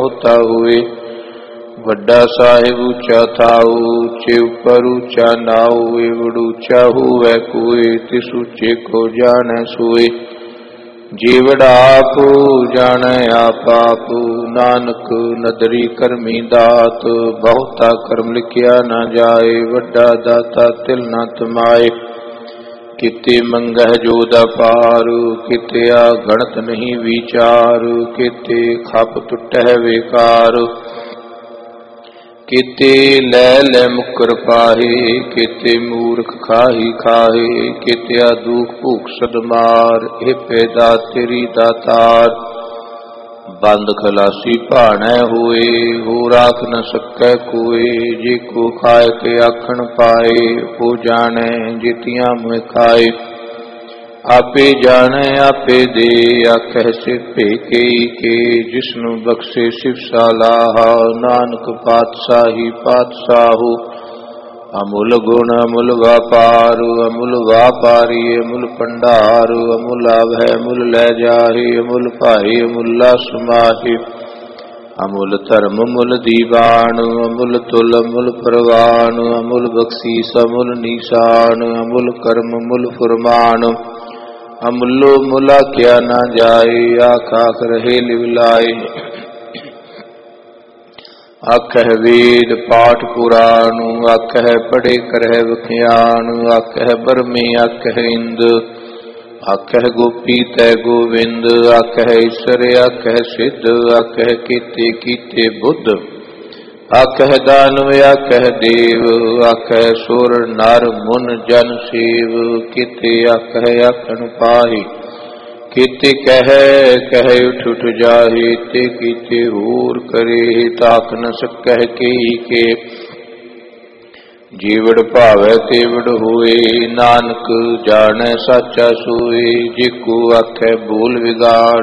बहुता हुए। वड्डा साहिब ऊंचा थाऊ, ऊंचे ऊपर ऊंचा नाऊ। एवड़ ऊंचा हुए कोई, तिस ऊंचे को जाने सोए। जीवड़ आप जाने आप आप, नानक नदरी करमी दात। बहुता कर्म लिखिया न जाए, वड्डा दाता तिल न तमाए। किते मंगह जोदा पार, किते गणत नहीं विचार। किते खप टुटह बेकार, किते लै लै मुकर पाहे। किते मूर्ख खाही खाहे, किते दुख भूख सदमार। हे पैदा तेरी दातार, बंद खलासी भाणै होए। हो राख न सकै कोय, जे को खाए के आखण पाए। हो जाने जितियां मुँह खाए, आपे जाने आपे दे। आखै सिर भेके के, जिसनु बख्शे शिव सालाहा। नानक पातशाही पातशाहु, अमुल गुण अमुल व्यापार। अमुल व्यापारी अमुल भंडार, अमुल आवै अमुल लै जाहे। अमुल भाए अमुला समाहे, अमुल धर्म मुल दीवान। अमुल तुल अमुल परवान, अमुल बख्शीस अमुल निशान। अमुल कर्म मुल फुरमान, अमुलो मुला क्या ना जाए। आख आख रहे लिवलाए, आखह वेद पाठ पुराण। आखह पढ़े करह बख्यान, आखह बरमे आखह इंद। आखह गोपी तै गोविंद, आखह ईश्वर आखह सिद्ध। आखह कीते कीते बुद्ध, आखह दानव आखह देव। आखह सुर नर मुन जन सेव, किते आखह आखन पाहि। किते कह कह उठ उठ जाहे, ते कीते होर करे। ताक न सकह केही के, जीवड़ भावै तेवड़ होए। नानक जाने साचा सोए, जिको आखै बोल विगाड़।